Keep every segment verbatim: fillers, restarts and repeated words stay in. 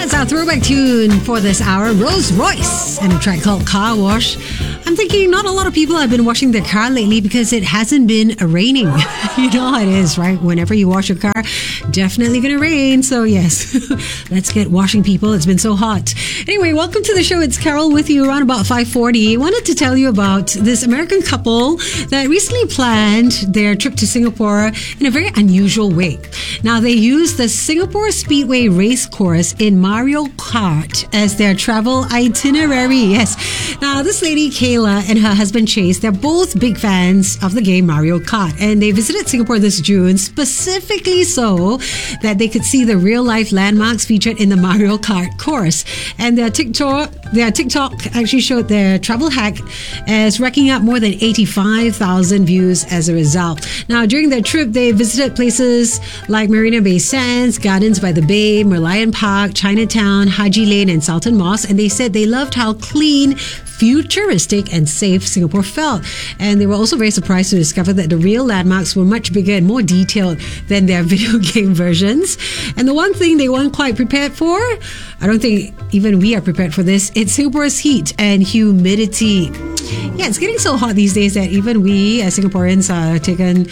That's our throwback tune for this hour, Rolls Royce, and a track called Car Wash. I'm thinking not a lot of people have been washing their car lately because it hasn't been raining. You know how it is, right? Whenever you wash your car, definitely going to rain. So yes, let's get washing, people. It's been so hot. Anyway, welcome to the show. It's Carol with you around about five forty. I wanted to tell you about this American couple that recently planned their trip to Singapore in a very unusual way. Now, they used the Singapore Speedway race course in Mario Kart as their travel itinerary. Yes. Now, this lady, Kayla, and her husband, Chase, they're both big fans of the game Mario Kart. And they visited Singapore this June, specifically so that they could see the real-life landmarks featured in the Mario Kart course. And their TikTok, their TikTok actually showed their travel hack as racking up more than eighty-five thousand views as a result. Now, during their trip, they visited places like Marina Bay Sands, Gardens by the Bay, Merlion Park, Chinatown, Haji Lane, and Sultan Mosque. And they said they loved how clean, futuristic, and safe Singapore felt. And they were also very surprised to discover that the real landmarks were much bigger and more detailed than their video game versions. And the one thing they weren't quite prepared for, I don't think even we are prepared for this, it's Singapore's heat and humidity. Yeah, it's getting so hot these days that even we as Singaporeans are taken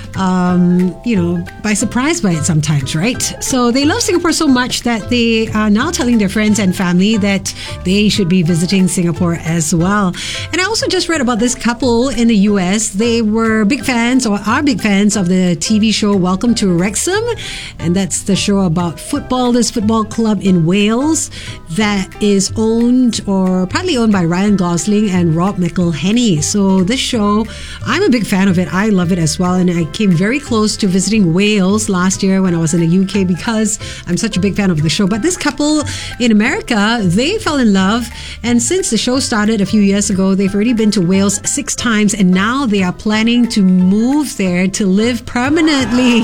Um, you know, by surprise by it sometimes, right? So they love Singapore so much that they are now telling their friends and family that they should be visiting Singapore as well. And I also just read about this couple in the U S. They were big fans or are big fans of the T V show Welcome to Wrexham. And that's the show about football, this football club in Wales that is owned or partly owned by Ryan Gosling and Rob McElhenney. So this show, I'm a big fan of it. I love it as well. And I came very close to visiting Wales last year when I was in the U K because I'm such a big fan of the show. But this couple in America, they fell in love. And since the show started a few years ago, they've already been to Wales six times. And now they are planning to move there to live permanently.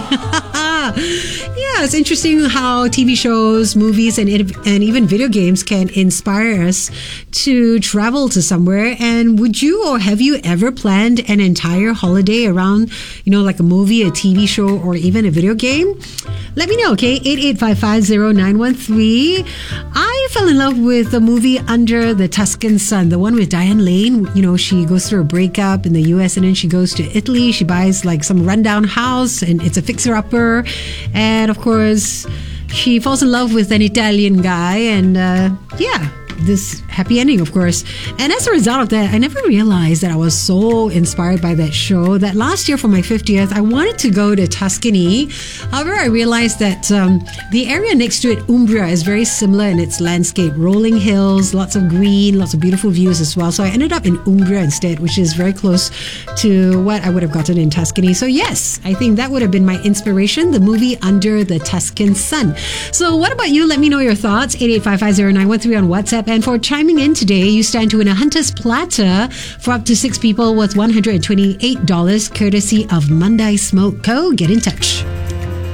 Yeah, it's interesting how T V shows, movies, and, and even video games can inspire us to travel to somewhere. And would you or have you ever planned an entire holiday around, you know, like a movie, a T V show, or even a video game? Let me know, okay? eight eight five five zero nine one three. I fell in love with the movie Under the Tuscan Sun, the one with Diane Lane. You know, she goes through a breakup in the U S and then she goes to Italy. She buys like some rundown house and it's a fixer-upper. And of course, she falls in love with an Italian guy and uh, yeah. this happy ending, of course. And as a result of that, I never realized that I was so inspired by that show that last year for my fiftieth, I wanted to go to Tuscany. However, I realized that um, the area next to it, Umbria, is very similar in its landscape. Rolling hills, lots of green, lots of beautiful views as well. So I ended up in Umbria instead, which is very close to what I would have gotten in Tuscany. So yes, I think that would have been my inspiration, the movie Under the Tuscan Sun. So what about you? Let me know your thoughts. eight eight five five zero nine one three on WhatsApp. And for chiming in today, you stand to win a Hunter's Platter for up to six people worth one hundred twenty-eight dollars courtesy of Mandai Smoke Co. Get in touch.